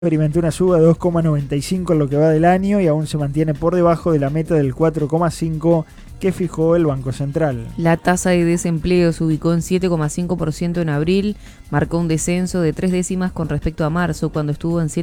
experimentó una suba de 2,95 en lo que va del año y aún se mantiene por debajo de la meta del 4,5 que fijó el Banco Central. La tasa de desempleo se ubicó en 7,5% en abril, marcó un descenso de 3 décimas con respecto a marzo, cuando estuvo en